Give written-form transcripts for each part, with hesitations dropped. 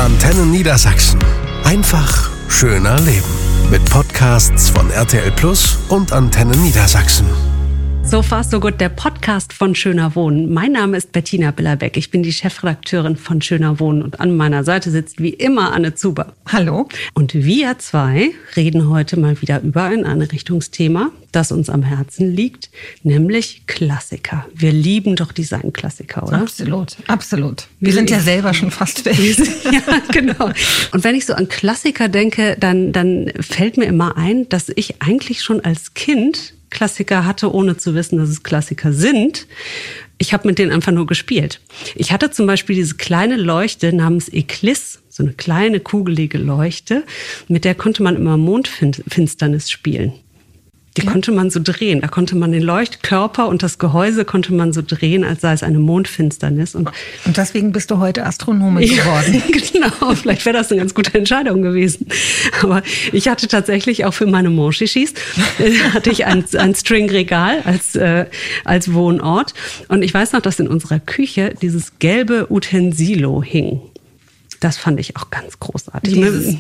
Antenne Niedersachsen. Einfach schöner leben. Mit Podcasts von RTL Plus und Antenne Niedersachsen. So fast so gut, der Podcast von Schöner Wohnen. Mein Name ist Bettina Billerbeck. Ich bin die Chefredakteurin von Schöner Wohnen und an meiner Seite sitzt wie immer Anne Zuber. Hallo. Und wir zwei reden heute mal wieder über ein Einrichtungsthema, das uns am Herzen liegt, nämlich Klassiker. Wir lieben doch Designklassiker, oder? Absolut, absolut. Wir sind ja selber schon fast weg. Ja, genau. Und wenn ich so an Klassiker denke, dann fällt mir immer ein, dass ich eigentlich schon als Kind Klassiker hatte, ohne zu wissen, dass es Klassiker sind. Ich habe mit denen einfach nur gespielt. Ich hatte zum Beispiel diese kleine Leuchte namens Eclisse, so eine kleine kugelige Leuchte, mit der konnte man immer Mondfinsternis spielen. Die konnte man so drehen. Da konnte man den Leuchtkörper und das Gehäuse konnte man so drehen, als sei es eine Mondfinsternis. Und deswegen bist du heute Astronomin geworden. Genau, vielleicht wäre das eine ganz gute Entscheidung gewesen. Aber ich hatte tatsächlich auch für meine Monchichis hatte ich ein Stringregal als Wohnort. Und ich weiß noch, dass in unserer Küche dieses gelbe Utensilo hing. Das fand ich auch ganz großartig.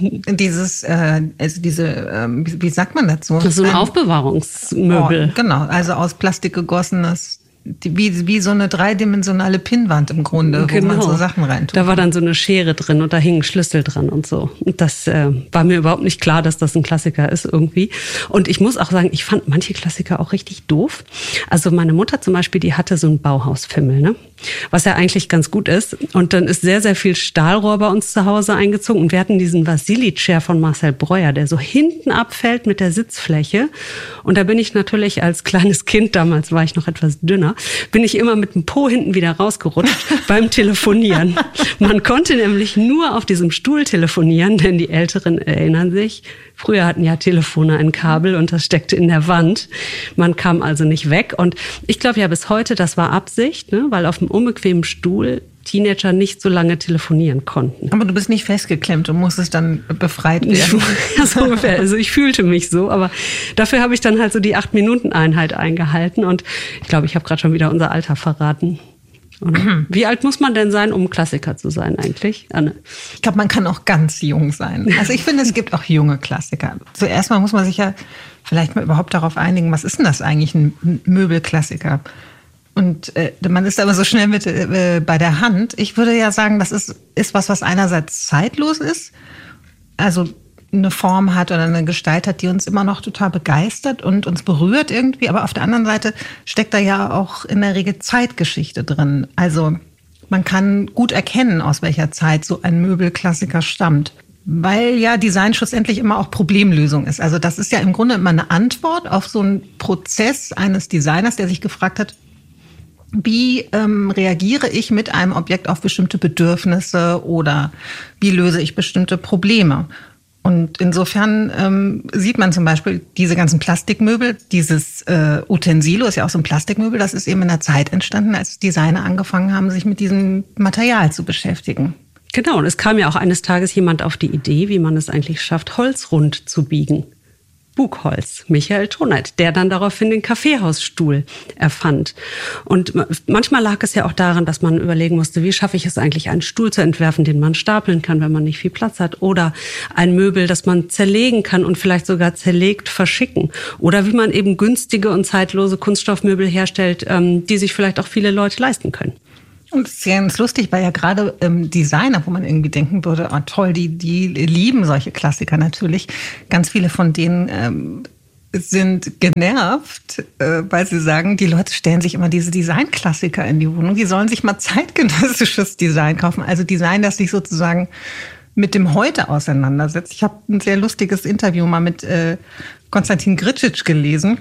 Wie sagt man dazu? So ein Aufbewahrungsmöbel. Genau, also aus Plastik gegossenes, wie so eine dreidimensionale Pinnwand im Grunde, wo man so Sachen reintut. Da war dann so eine Schere drin und da hing ein Schlüssel dran und so. Und das war mir überhaupt nicht klar, dass das ein Klassiker ist irgendwie. Und ich muss auch sagen, ich fand manche Klassiker auch richtig doof. Also meine Mutter zum Beispiel, die hatte so einen Bauhausfimmel, ne? Was ja eigentlich ganz gut ist. Und dann ist sehr, sehr viel Stahlrohr bei uns zu Hause eingezogen. Und wir hatten diesen Vasili-Chair von Marcel Breuer, der so hinten abfällt mit der Sitzfläche. Und da bin ich natürlich als kleines Kind, damals war ich noch etwas dünner, bin ich immer mit dem Po hinten wieder rausgerutscht beim Telefonieren. Man konnte nämlich nur auf diesem Stuhl telefonieren, denn die Älteren erinnern sich, früher hatten ja Telefone ein Kabel und das steckte in der Wand. Man kam also nicht weg. Und ich glaube ja bis heute, das war Absicht, ne? Weil auf dem unbequemen Stuhl Teenager nicht so lange telefonieren konnten. Aber du bist nicht festgeklemmt und musstest dann befreit werden. Ja, so ungefähr. Also ich fühlte mich so, aber dafür habe ich dann halt so die 8-Minuten-Einheit eingehalten und ich glaube, ich habe gerade schon wieder unser Alter verraten. Oder? Wie alt muss man denn sein, um Klassiker zu sein eigentlich, Anne? Ich glaube, man kann auch ganz jung sein. Also ich finde, es gibt auch junge Klassiker. Zuerst mal muss man sich ja vielleicht mal überhaupt darauf einigen, was ist denn das eigentlich, ein Möbelklassiker? Und man ist aber so schnell mit bei der Hand. Ich würde ja sagen, das ist was einerseits zeitlos ist, also eine Form hat oder eine Gestalt hat, die uns immer noch total begeistert und uns berührt irgendwie. Aber auf der anderen Seite steckt da ja auch in der Regel Zeitgeschichte drin. Also man kann gut erkennen, aus welcher Zeit so ein Möbelklassiker stammt. Weil ja Design schlussendlich immer auch Problemlösung ist. Also das ist ja im Grunde immer eine Antwort auf so einen Prozess eines Designers, der sich gefragt hat, wie reagiere ich mit einem Objekt auf bestimmte Bedürfnisse oder wie löse ich bestimmte Probleme? Und insofern sieht man zum Beispiel diese ganzen Plastikmöbel, dieses Utensilo ist ja auch so ein Plastikmöbel, das ist eben in der Zeit entstanden, als Designer angefangen haben, sich mit diesem Material zu beschäftigen. Genau, und es kam ja auch eines Tages jemand auf die Idee, wie man es eigentlich schafft, Holz rund zu biegen. Bugholz, Michael Toneit, der dann daraufhin den Kaffeehausstuhl erfand. Und manchmal lag es ja auch daran, dass man überlegen musste, wie schaffe ich es eigentlich, einen Stuhl zu entwerfen, den man stapeln kann, wenn man nicht viel Platz hat. Oder ein Möbel, das man zerlegen kann und vielleicht sogar zerlegt verschicken. Oder wie man eben günstige und zeitlose Kunststoffmöbel herstellt, die sich vielleicht auch viele Leute leisten können. Und es ist ganz lustig, weil ja gerade Designer, wo man irgendwie denken würde, oh toll, die lieben solche Klassiker natürlich. Ganz viele von denen sind genervt, weil sie sagen, die Leute stellen sich immer diese Designklassiker in die Wohnung. Die sollen sich mal zeitgenössisches Design kaufen. Also Design, das sich sozusagen mit dem Heute auseinandersetzt. Ich habe ein sehr lustiges Interview mal mit Konstantin Gricic gelesen,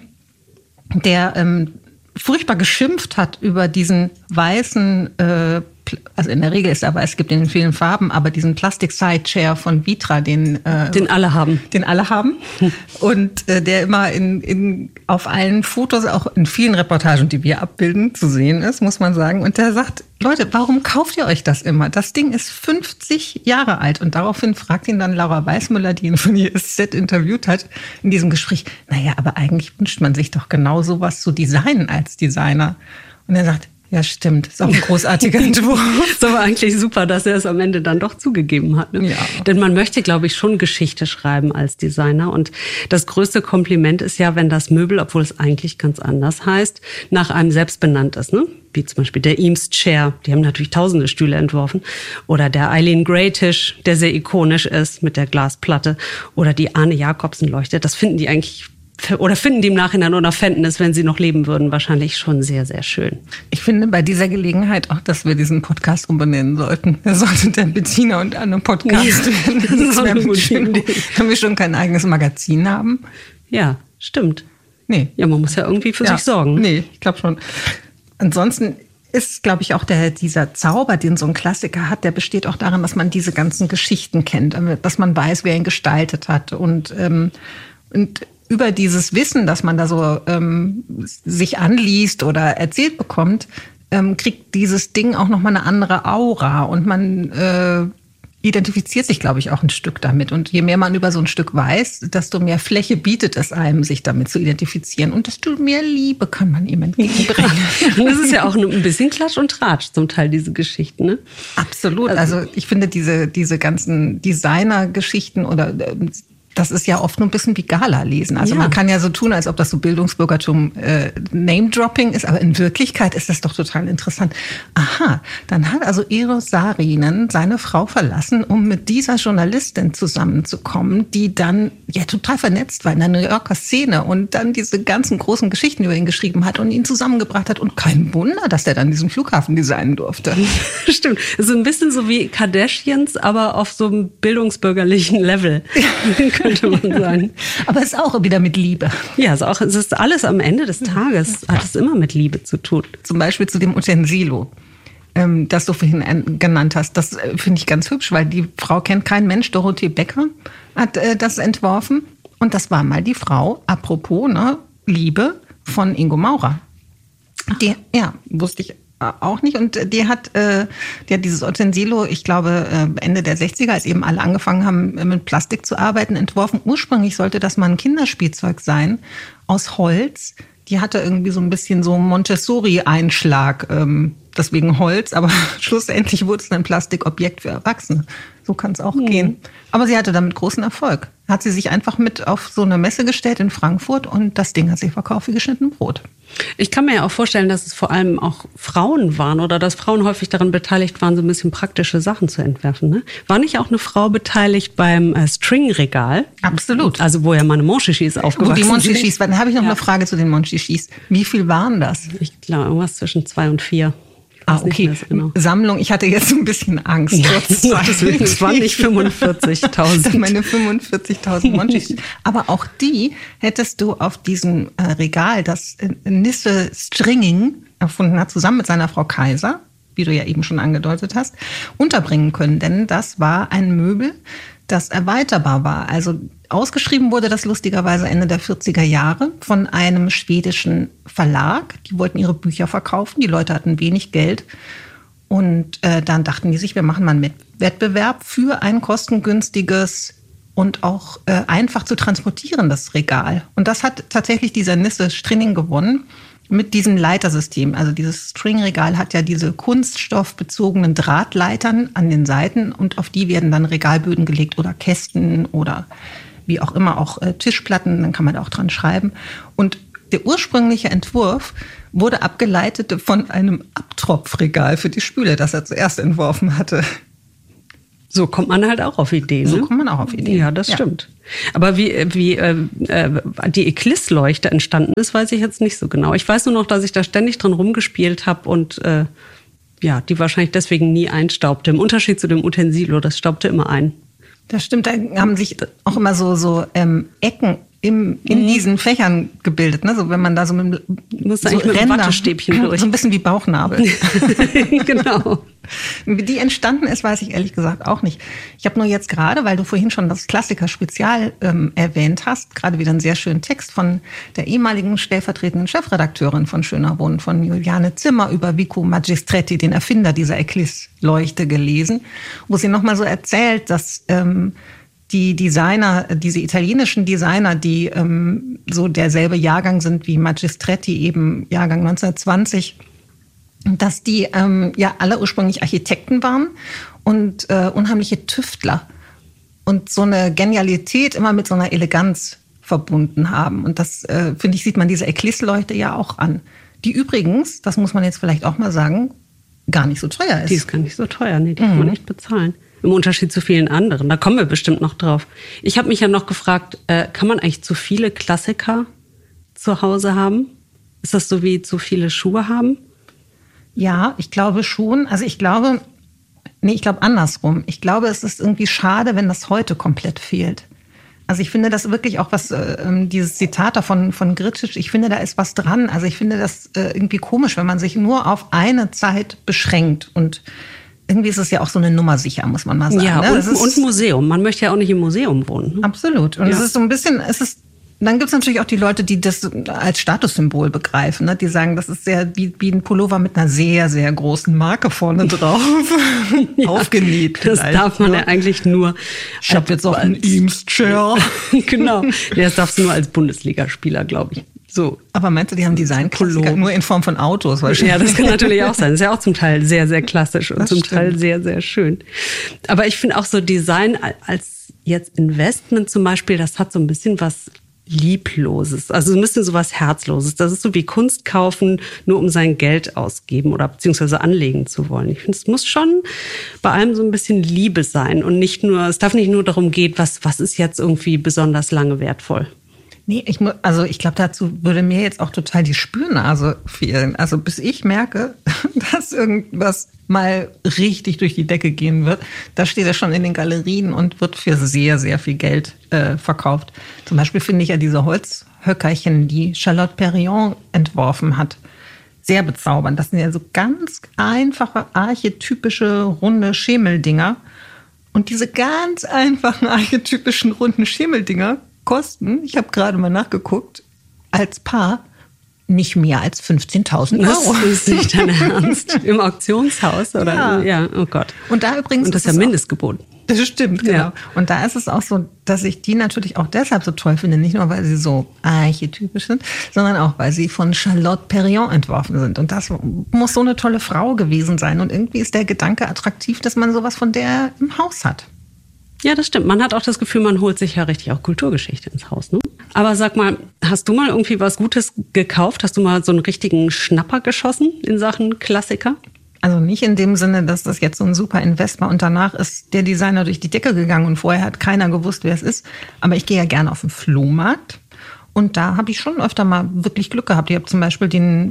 der furchtbar geschimpft hat über diesen weißen, also in der Regel ist er weiß, es gibt in vielen Farben, aber diesen Plastik-Side-Chair von Vitra, den alle haben. Den alle haben. Und der immer auf allen Fotos, auch in vielen Reportagen, die wir abbilden, zu sehen ist, muss man sagen. Und der sagt, Leute, warum kauft ihr euch das immer? Das Ding ist 50 Jahre alt. Und daraufhin fragt ihn dann Laura Weißmüller, die ihn von ISZ interviewt hat, in diesem Gespräch, naja, aber eigentlich wünscht man sich doch genau sowas zu designen als Designer. Und er sagt, Ja, stimmt. Ist auch ein großartiger Entwurf. Ist aber eigentlich super, dass er es am Ende dann doch zugegeben hat. Ne? Ja. Denn man möchte, glaube ich, schon Geschichte schreiben als Designer. Und das größte Kompliment ist ja, wenn das Möbel, obwohl es eigentlich ganz anders heißt, nach einem selbst benannt ist. Ne? Wie zum Beispiel der Eames Chair. Die haben natürlich tausende Stühle entworfen. Oder der Eileen Gray Tisch, der sehr ikonisch ist mit der Glasplatte. Oder die Arne Jacobsen Leuchte. Das finden die eigentlich, oder finden die im Nachhinein oder fänden es, wenn sie noch leben würden, wahrscheinlich schon sehr, sehr schön. Ich finde bei dieser Gelegenheit auch, dass wir diesen Podcast umbenennen sollten. Wir sollten der Bettina und Anne Podcast werden. Das wäre gut schön. Wenn wir schon kein eigenes Magazin haben. Ja, stimmt. Nee. Ja, man muss ja irgendwie für sich sorgen. Nee, ich glaube schon. Ansonsten ist, glaube ich, auch dieser Zauber, den so ein Klassiker hat, der besteht auch darin, dass man diese ganzen Geschichten kennt, dass man weiß, wer ihn gestaltet hat und über dieses Wissen, dass man da so sich anliest oder erzählt bekommt, kriegt dieses Ding auch nochmal eine andere Aura und man identifiziert sich, glaube ich, auch ein Stück damit. Und je mehr man über so ein Stück weiß, desto mehr Fläche bietet es einem, sich damit zu identifizieren. Und desto mehr Liebe kann man ihm entgegenbringen. Und das ist ja auch ein bisschen Klatsch und Tratsch zum Teil, diese Geschichten, ne? Absolut. Also ich finde diese ganzen Designer-Geschichten oder das ist ja oft nur ein bisschen wie Gala lesen. Also man kann ja so tun, als ob das so Bildungsbürgertum Name-Dropping ist, aber in Wirklichkeit ist das doch total interessant. Aha, dann hat also Eros Saarinen seine Frau verlassen, um mit dieser Journalistin zusammenzukommen, die dann ja total vernetzt war in der New Yorker Szene und dann diese ganzen großen Geschichten über ihn geschrieben hat und ihn zusammengebracht hat. Und kein Wunder, dass der dann diesen Flughafen designen durfte. Stimmt. So ein bisschen so wie Kardashians, aber auf so einem bildungsbürgerlichen Level. Könnte man sagen. Aber es ist auch wieder mit Liebe. Ja, es ist alles am Ende des Tages, hat es immer mit Liebe zu tun. Zum Beispiel zu dem Utensilo, das du vorhin genannt hast. Das finde ich ganz hübsch, weil die Frau kennt kein Mensch. Dorothee Becker hat das entworfen. Und das war mal die Frau, apropos, ne, Liebe, von Ingo Maurer. Die, ja, wusste ich auch nicht. Und die hat dieses Utensilo, ich glaube, Ende der 60er, als eben alle angefangen haben, mit Plastik zu arbeiten, entworfen. Ursprünglich sollte das mal ein Kinderspielzeug sein, aus Holz. Die hatte irgendwie so ein bisschen so Montessori-Einschlag, deswegen Holz. Aber schlussendlich wurde es ein Plastikobjekt für Erwachsene. So kann es auch gehen. Aber sie hatte damit großen Erfolg. Hat sie sich einfach mit auf so eine Messe gestellt in Frankfurt und das Ding hat sie verkauft wie geschnitten Brot. Ich kann mir ja auch vorstellen, dass es vor allem auch Frauen waren oder dass Frauen häufig daran beteiligt waren, so ein bisschen praktische Sachen zu entwerfen. Ne? War nicht auch eine Frau beteiligt beim Stringregal? Absolut. Also wo ja meine Monchichis aufgewachsen sind. Wo die Monchichis waren. Dann habe ich noch eine Frage zu den Monchichis. Wie viel waren das? Ich glaube, irgendwas zwischen 2 und 4. Okay. Genau. Sammlung, ich hatte jetzt ein bisschen Angst. Ja, es waren nicht 45.000. Meine 45.000 Monchichis. Aber auch die hättest du auf diesem Regal, das Nisse Stringing erfunden hat, zusammen mit seiner Frau Kaiser, wie du ja eben schon angedeutet hast, unterbringen können. Denn das war ein Möbel, das erweiterbar war. Also ausgeschrieben wurde das lustigerweise Ende der 40er Jahre von einem schwedischen Verlag. Die wollten ihre Bücher verkaufen, die Leute hatten wenig Geld. Und dann dachten die sich, wir machen mal einen Wettbewerb für ein kostengünstiges und auch einfach zu transportierendes Regal. Und das hat tatsächlich dieser Nisse Stringing gewonnen. Mit diesem Leitersystem. Also dieses Stringregal hat ja diese kunststoffbezogenen Drahtleitern an den Seiten und auf die werden dann Regalböden gelegt oder Kästen oder wie auch immer, auch Tischplatten, dann kann man da auch dran schreiben. Und der ursprüngliche Entwurf wurde abgeleitet von einem Abtropfregal für die Spüle, das er zuerst entworfen hatte. So kommt man halt auch auf Ideen. So kommt man auch auf Ideen. Ja, das stimmt. Aber wie die Eclisse-Leuchte entstanden ist, weiß ich jetzt nicht so genau. Ich weiß nur noch, dass ich da ständig dran rumgespielt habe und die wahrscheinlich deswegen nie einstaubte. Im Unterschied zu dem Utensilo, das staubte immer ein. Das stimmt, da haben sich auch immer so Ecken in diesen Fächern gebildet, ne? So wenn man da so mit einem Wattestäbchen durch. So ein bisschen wie Bauchnabel. Genau. Wie die entstanden ist, weiß ich ehrlich gesagt auch nicht. Ich habe nur jetzt gerade, weil du vorhin schon das Klassiker-Spezial erwähnt hast, gerade wieder einen sehr schönen Text von der ehemaligen stellvertretenden Chefredakteurin von Schöner Wohnen, von Juliane Zimmer, über Vico Magistretti, den Erfinder dieser Eclisse-Leuchte, gelesen, wo sie nochmal so erzählt, dass die Designer, diese italienischen Designer, die so derselbe Jahrgang sind wie Magistretti, eben Jahrgang 1920, dass die ja alle ursprünglich Architekten waren und unheimliche Tüftler und so eine Genialität immer mit so einer Eleganz verbunden haben. Und das, finde ich, sieht man diese Eclisse-Leuchte ja auch an. Die übrigens, das muss man jetzt vielleicht auch mal sagen, gar nicht so teuer ist. Die ist gar nicht so teuer, nee, die kann man nicht bezahlen. Im Unterschied zu vielen anderen. Da kommen wir bestimmt noch drauf. Ich habe mich ja noch gefragt, kann man eigentlich zu viele Klassiker zu Hause haben? Ist das so wie zu viele Schuhe haben? Ja, ich glaube schon. Also ich glaube andersrum. Ich glaube, es ist irgendwie schade, wenn das heute komplett fehlt. Also ich finde das wirklich auch was, dieses Zitat da von Gricic, ich finde, da ist was dran. Also ich finde das irgendwie komisch, wenn man sich nur auf eine Zeit beschränkt. Und irgendwie ist es ja auch so eine Nummer sicher, muss man mal sagen. Ja, ne? und Museum. Man möchte ja auch nicht im Museum wohnen. Ne? Absolut. Und es ist so ein bisschen, dann gibt es natürlich auch die Leute, die das als Statussymbol begreifen. Ne? Die sagen, das ist sehr wie ein Pullover mit einer sehr, sehr großen Marke vorne drauf aufgenäht. Das darf man ja eigentlich nur. Ich habe jetzt auch einen Eames-Chair. Genau. Das darfst du nur als Bundesligaspieler, glaube ich. So. Aber meinst du, die haben Designklassiker nur in Form von Autos? Ja, das kann natürlich auch sein. Das ist ja auch zum Teil sehr, sehr klassisch und das zum stimmt. Teil sehr, sehr schön. Aber ich finde auch so Design als jetzt Investment zum Beispiel, das hat so ein bisschen was Liebloses, also ein bisschen so was Herzloses. Das ist so wie Kunst kaufen, nur um sein Geld ausgeben oder beziehungsweise anlegen zu wollen. Ich finde, es muss schon bei allem so ein bisschen Liebe sein und nicht nur, es darf nicht nur darum gehen, was ist jetzt irgendwie besonders lange wertvoll. Nee, ich glaube, dazu würde mir jetzt auch total die Spürnase fehlen. Also bis ich merke, dass irgendwas mal richtig durch die Decke gehen wird, da steht er schon in den Galerien und wird für sehr, sehr viel Geld verkauft. Zum Beispiel finde ich ja diese Holzhöckerchen, die Charlotte Perriand entworfen hat, sehr bezaubernd. Das sind ja so ganz einfache, archetypische, runde Schemeldinger. Und diese ganz einfachen, archetypischen, runden Schemeldinger kosten, ich habe gerade mal nachgeguckt, als Paar nicht mehr als 15.000 Euro. Das ist nicht dein Ernst. Im Auktionshaus, oder? Ja, oh Gott. Und da übrigens. Und das ist ja Mindestgebot. Das stimmt, genau. Ja. Und da ist es auch so, dass ich die natürlich auch deshalb so toll finde, nicht nur, weil sie so archetypisch sind, sondern auch, weil sie von Charlotte Perriand entworfen sind. Und das muss so eine tolle Frau gewesen sein. Und irgendwie ist der Gedanke attraktiv, dass man sowas von der im Haus hat. Ja, das stimmt. Man hat auch das Gefühl, man holt sich ja richtig auch Kulturgeschichte ins Haus. Ne? Aber sag mal, hast du mal irgendwie was Gutes gekauft? Hast du mal so einen richtigen Schnapper geschossen in Sachen Klassiker? Also nicht in dem Sinne, dass das jetzt so ein super Invest war und danach ist der Designer durch die Decke gegangen und vorher hat keiner gewusst, wer es ist. Aber ich gehe ja gerne auf den Flohmarkt und da habe ich schon öfter mal wirklich Glück gehabt. Ich habe zum Beispiel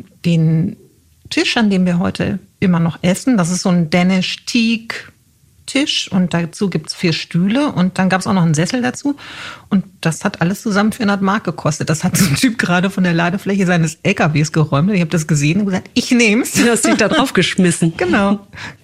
den Tisch, an dem wir heute immer noch essen. Das ist so ein Danish Teak Tisch und dazu gibt es 4 Stühle und dann gab es auch noch einen Sessel dazu und das hat alles zusammen 400 Mark gekostet. Das hat so ein Typ gerade von der Ladefläche seines LKWs geräumt. Ich habe das gesehen und gesagt, ich nehm's. Du hast dich da drauf geschmissen. Genau.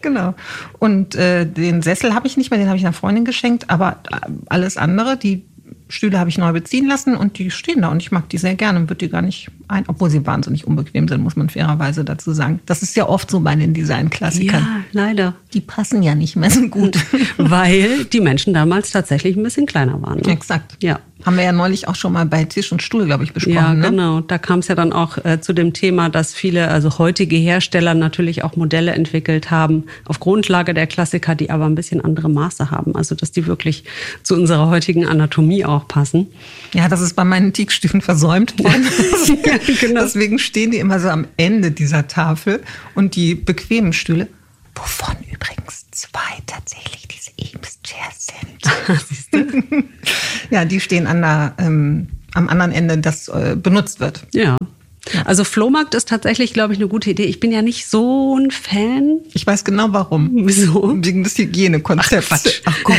Und den Sessel habe ich nicht mehr, den habe ich einer Freundin geschenkt, aber alles andere, die Stühle habe ich neu beziehen lassen und die stehen da und ich mag die sehr gerne und würde die gar nicht obwohl sie wahnsinnig unbequem sind, muss man fairerweise dazu sagen. Das ist ja oft so bei den Design-Klassikern. Ja, leider. Die passen ja nicht mehr so gut. Weil die Menschen damals tatsächlich ein bisschen kleiner waren. Ne? Exakt. Ja. Haben wir ja neulich auch schon mal bei Tisch und Stuhl, glaube ich, besprochen. Ja, ne? genau. Da kam es ja dann auch zu dem Thema, dass viele, also heutige Hersteller natürlich auch Modelle entwickelt haben, auf Grundlage der Klassiker, die aber ein bisschen andere Maße haben. Also, dass die wirklich zu unserer heutigen Anatomie auch passen. Ja, das ist bei meinen Teakstühlen versäumt worden. Ja, genau. Deswegen stehen die immer so am Ende dieser Tafel und die bequemen Stühle, wovon übrigens 2 tatsächlich diese Eames-Chairs sind. Siehst du? Ja, die stehen am anderen Ende, das benutzt wird. Ja. Also Flohmarkt ist tatsächlich, glaube ich, eine gute Idee. Ich bin ja nicht so ein Fan. Ich weiß genau warum. Wieso? Wegen des Hygienekonzepts. Ach, Quatsch. Ach komm.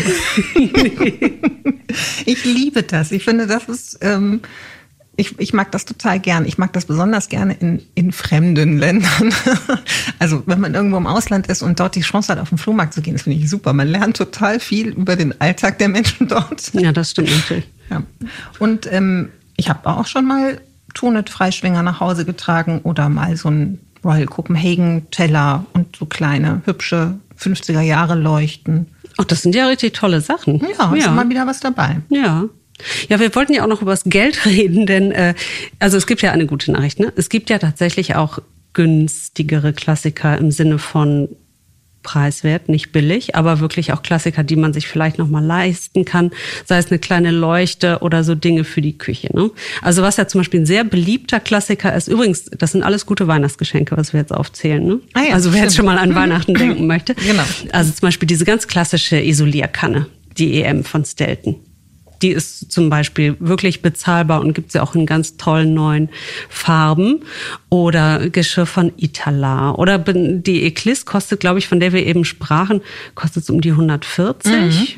Ich liebe das. Ich finde, das ist... Ich mag das total gern. Ich mag das besonders gerne in fremden Ländern. Also wenn man irgendwo im Ausland ist und dort die Chance hat, auf den Flohmarkt zu gehen, das finde ich super. Man lernt total viel über den Alltag der Menschen dort. Ja, das stimmt natürlich. Ja. Und ich habe auch schon mal Tonet-Freischwinger nach Hause getragen oder mal so einen Royal Copenhagen-Teller und so kleine, hübsche 50er-Jahre-Leuchten. Ach, das sind ja richtig tolle Sachen. Ja, ist immer wieder was dabei. Ja. Ja, wir wollten ja auch noch über das Geld reden, denn also es gibt ja eine gute Nachricht. Ne? Es gibt ja tatsächlich auch günstigere Klassiker im Sinne von preiswert, nicht billig, aber wirklich auch Klassiker, die man sich vielleicht noch mal leisten kann, sei es eine kleine Leuchte oder so Dinge für die Küche. Ne? Also was ja zum Beispiel ein sehr beliebter Klassiker ist, übrigens, das sind alles gute Weihnachtsgeschenke, was wir jetzt aufzählen. Ne? Ah ja, also wer jetzt schon mal an Weihnachten denken möchte. Genau. Also zum Beispiel diese ganz klassische Isolierkanne, die EM von Stelton. Die ist zum Beispiel wirklich bezahlbar und gibt es ja auch in ganz tollen neuen Farben. Oder Geschirr von Italar. Oder die Eclisse kostet, glaube ich, von der wir eben sprachen, kostet es um die 140.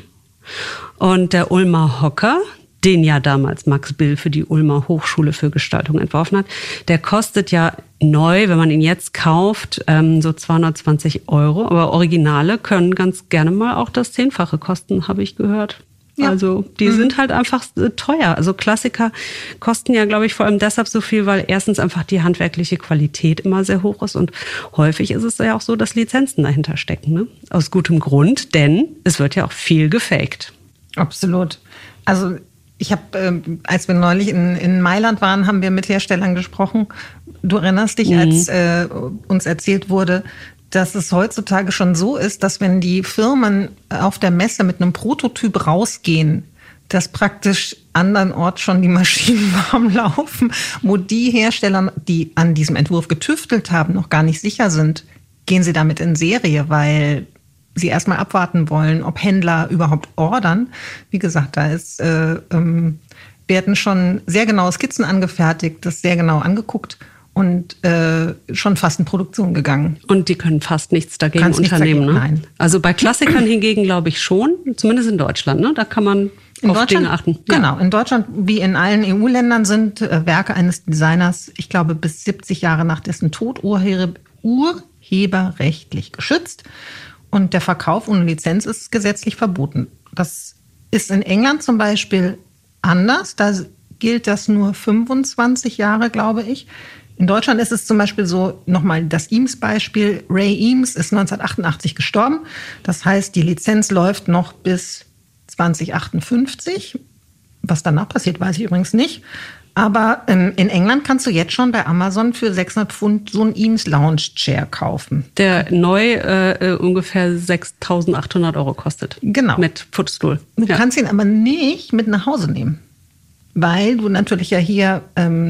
Und der Ulmer Hocker, den ja damals Max Bill für die Ulmer Hochschule für Gestaltung entworfen hat, der kostet ja neu, wenn man ihn jetzt kauft, so 220 €. Aber Originale können ganz gerne mal auch das 10-fache kosten, habe ich gehört. Ja. Also die sind halt einfach teuer. Also Klassiker kosten ja, glaube ich, vor allem deshalb so viel, weil erstens einfach die handwerkliche Qualität immer sehr hoch ist und häufig ist es ja auch so, dass Lizenzen dahinter stecken. Ne? Aus gutem Grund, denn es wird ja auch viel gefaked. Absolut. Also ich habe, als wir neulich in Mailand waren, haben wir mit Herstellern gesprochen. Du erinnerst dich, als uns erzählt wurde, dass es heutzutage schon so ist, dass wenn die Firmen auf der Messe mit einem Prototyp rausgehen, dass praktisch andernorts schon die Maschinen warm laufen, wo die Hersteller, die an diesem Entwurf getüftelt haben, noch gar nicht sicher sind, gehen sie damit in Serie, weil sie erstmal abwarten wollen, ob Händler überhaupt ordern. Wie gesagt, da werden schon sehr genaue Skizzen angefertigt, das sehr genau angeguckt. Und schon fast in Produktion gegangen. Und die können fast nichts dagegen unternehmen. Ne? Nein. Also bei Klassikern hingegen glaube ich schon, zumindest in Deutschland. Ne? Da kann man auf Dinge achten. Ja. Genau, in Deutschland wie in allen EU-Ländern sind Werke eines Designers, ich glaube bis 70 Jahre nach dessen Tod, urheberrechtlich geschützt. Und der Verkauf ohne Lizenz ist gesetzlich verboten. Das ist in England zum Beispiel anders. Da gilt das nur 25 Jahre, glaube ich. In Deutschland ist es zum Beispiel so, nochmal das Eames-Beispiel. Ray Eames ist 1988 gestorben. Das heißt, die Lizenz läuft noch bis 2058. Was danach passiert, weiß ich übrigens nicht. Aber in England kannst du jetzt schon bei Amazon für 600 Pfund so einen Eames Lounge Chair kaufen. Der neu ungefähr 6.800 € kostet. Genau. Mit Footstool. Du kannst ihn aber nicht mit nach Hause nehmen. Weil du natürlich ja hier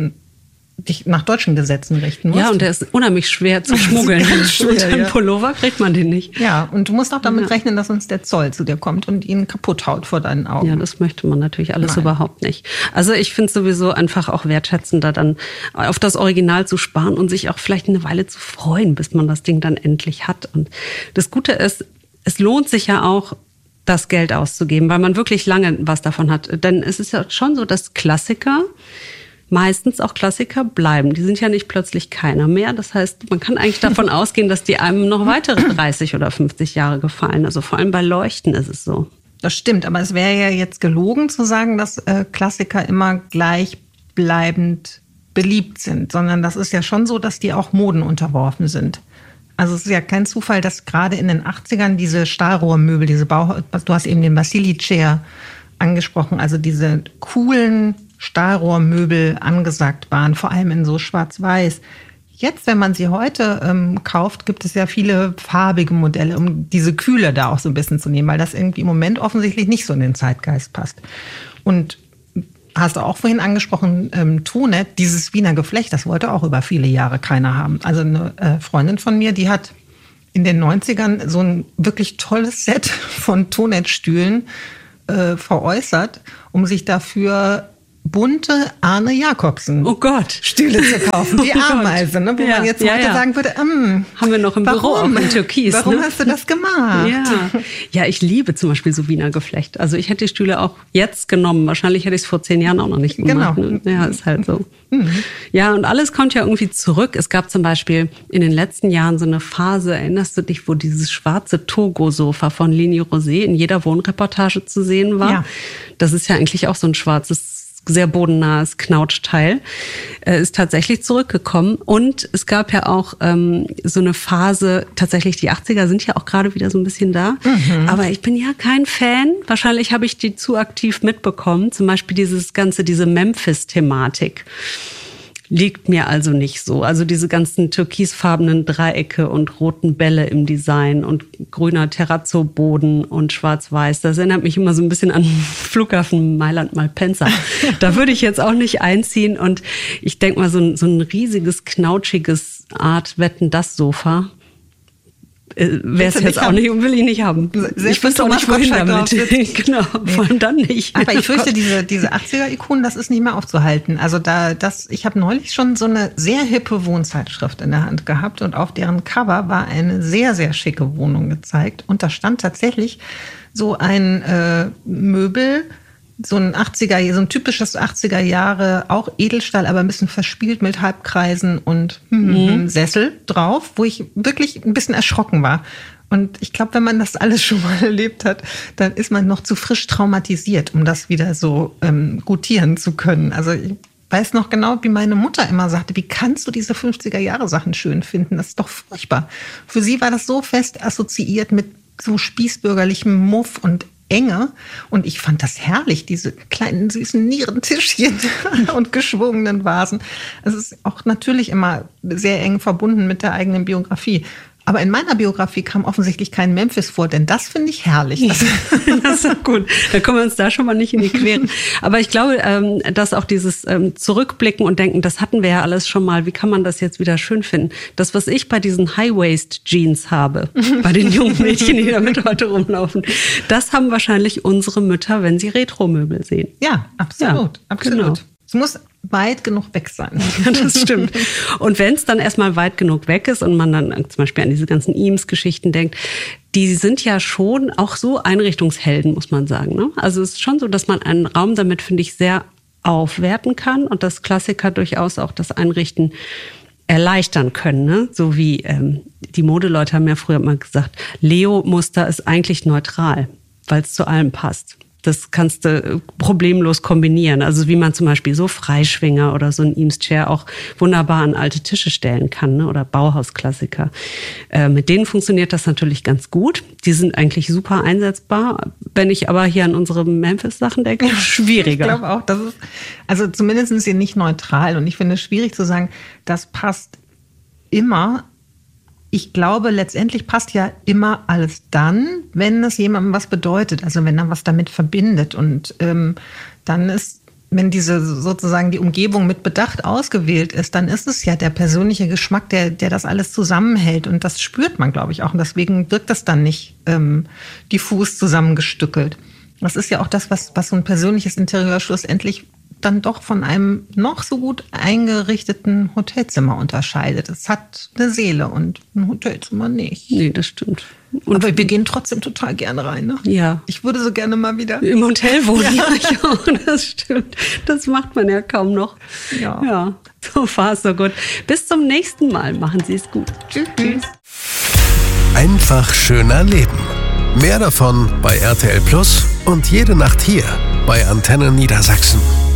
dich nach deutschen Gesetzen richten musst. Ja, und der ist unheimlich schwer zu schmuggeln. Unter einem Pullover kriegt man den nicht. Ja, und du musst auch damit rechnen, dass uns der Zoll zu dir kommt und ihn kaputt haut vor deinen Augen. Ja, das möchte man natürlich alles überhaupt nicht. Also ich finde es sowieso einfach auch wertschätzender, dann auf das Original zu sparen und sich auch vielleicht eine Weile zu freuen, bis man das Ding dann endlich hat. Und das Gute ist, es lohnt sich ja auch, das Geld auszugeben, weil man wirklich lange was davon hat. Denn es ist ja schon so, dass Klassiker meistens auch Klassiker bleiben. Die sind ja nicht plötzlich keiner mehr. Das heißt, man kann eigentlich davon ausgehen, dass die einem noch weitere 30 oder 50 Jahre gefallen. Also vor allem bei Leuchten ist es so. Das stimmt, aber es wäre ja jetzt gelogen zu sagen, dass Klassiker immer gleichbleibend beliebt sind, sondern das ist ja schon so, dass die auch Moden unterworfen sind. Also es ist ja kein Zufall, dass gerade in den 80ern diese Stahlrohrmöbel, du hast eben den Vasili Chair angesprochen, also diese coolen Stahlrohrmöbel angesagt waren, vor allem in so schwarz-weiß. Jetzt, wenn man sie heute kauft, gibt es ja viele farbige Modelle, um diese Kühle da auch so ein bisschen zu nehmen, weil das irgendwie im Moment offensichtlich nicht so in den Zeitgeist passt. Und hast du auch vorhin angesprochen, Tonet, dieses Wiener Geflecht, das wollte auch über viele Jahre keiner haben. Also eine Freundin von mir, die hat in den 90ern so ein wirklich tolles Set von Tonet-Stühlen veräußert, um sich dafür bunte Arne Jacobsen Stühle zu kaufen. Die Ameise, ne? Wo man jetzt heute sagen würde, haben wir noch im Büro auch in Türkis. Warum hast du das gemacht? Ja, ich liebe zum Beispiel so Wiener Geflecht. Also ich hätte die Stühle auch jetzt genommen. Wahrscheinlich hätte ich es vor 10 Jahren auch noch nicht gemacht. Genau. Ne? Ja, ist halt so. Ja, und alles kommt ja irgendwie zurück. Es gab zum Beispiel in den letzten Jahren so eine Phase, erinnerst du dich, wo dieses schwarze Togo-Sofa von Lini Rosé in jeder Wohnreportage zu sehen war? Ja. Das ist ja eigentlich auch so ein schwarzes, sehr bodennahes Knautschteil, ist tatsächlich zurückgekommen. Und es gab ja auch so eine Phase, tatsächlich die 80er sind ja auch gerade wieder so ein bisschen da. Aber ich bin ja kein Fan. Wahrscheinlich habe ich die zu aktiv mitbekommen. Zum Beispiel diese Memphis-Thematik. Liegt mir also nicht so. Also diese ganzen türkisfarbenen Dreiecke und roten Bälle im Design und grüner Terrazzo-Boden und schwarz-weiß, das erinnert mich immer so ein bisschen an Flughafen Mailand-Malpensa. Da würde ich jetzt auch nicht einziehen. Und ich denke mal, so ein riesiges, knautschiges Art Wetten-das-Sofa wäre es jetzt auch nicht und will ich nicht haben. Ich wüsste auch nicht, wohin damit. Genau, vor allem dann nicht. Aber ich fürchte, diese 80er-Ikonen, das ist nicht mehr aufzuhalten. Also ich habe neulich schon so eine sehr hippe Wohnzeitschrift in der Hand gehabt und auf deren Cover war eine sehr, sehr schicke Wohnung gezeigt. Und da stand tatsächlich so ein Möbel, so ein typisches 80er Jahre, auch Edelstahl, aber ein bisschen verspielt mit Halbkreisen und Sessel drauf, wo ich wirklich ein bisschen erschrocken war. Und ich glaube, wenn man das alles schon mal erlebt hat, dann ist man noch zu frisch traumatisiert, um das wieder so gutieren zu können. Also ich weiß noch genau, wie meine Mutter immer sagte, wie kannst du diese 50er-Jahre-Sachen schön finden? Das ist doch furchtbar. Für sie war das so fest assoziiert mit so spießbürgerlichem Muff und Enge. Und ich fand das herrlich, diese kleinen süßen Nierentischchen und geschwungenen Vasen. Es ist auch natürlich immer sehr eng verbunden mit der eigenen Biografie. Aber in meiner Biografie kam offensichtlich kein Memphis vor, denn das finde ich herrlich. Das ist gut. Da kommen wir uns da schon mal nicht in die Quere. Aber ich glaube, dass auch dieses Zurückblicken und Denken, das hatten wir ja alles schon mal. Wie kann man das jetzt wieder schön finden? Das, was ich bei diesen High-Waist-Jeans habe, bei den jungen Mädchen, die damit heute rumlaufen, das haben wahrscheinlich unsere Mütter, wenn sie Retro-Möbel sehen. Ja, absolut. Ja, absolut. Genau. Es muss weit genug weg sein. Ja, das stimmt. Und wenn es dann erstmal weit genug weg ist und man dann zum Beispiel an diese ganzen Eames-Geschichten denkt, die sind ja schon auch so Einrichtungshelden, muss man sagen. Ne? Also es ist schon so, dass man einen Raum damit, finde ich, sehr aufwerten kann und dass Klassiker durchaus auch das Einrichten erleichtern können. Ne? So wie die Modeleute haben ja früher mal gesagt, Leo-Muster ist eigentlich neutral, weil es zu allem passt. Das kannst du problemlos kombinieren. Also wie man zum Beispiel so Freischwinger oder so ein Eames-Chair auch wunderbar an alte Tische stellen kann, ne? Oder Bauhausklassiker. Mit denen funktioniert das natürlich ganz gut. Die sind eigentlich super einsetzbar. Wenn ich aber hier an unsere Memphis-Sachen denke, schwieriger. Ich glaube auch, das ist, also zumindest sind sie nicht neutral. Und ich finde es schwierig zu sagen, das passt immer. Ich glaube, letztendlich passt ja immer alles dann, wenn es jemandem was bedeutet, also wenn er was damit verbindet. Und dann ist, wenn diese sozusagen die Umgebung mit Bedacht ausgewählt ist, dann ist es ja der persönliche Geschmack, der das alles zusammenhält. Und das spürt man, glaube ich, auch. Und deswegen wirkt das dann nicht diffus zusammengestückelt. Das ist ja auch das, was so ein persönliches Interieur schlussendlich dann doch von einem noch so gut eingerichteten Hotelzimmer unterscheidet. Es hat eine Seele und ein Hotelzimmer nicht. Nee, das stimmt. Und aber wir gehen trotzdem total gerne rein, ne? Ja. Ich würde so gerne mal wieder im Hotel wohnen. Ja, ich auch, das stimmt. Das macht man ja kaum noch. Ja. So far, so gut. Bis zum nächsten Mal. Machen Sie es gut. Tschüss. Einfach schöner Leben. Mehr davon bei RTL Plus und jede Nacht hier bei Antenne Niedersachsen.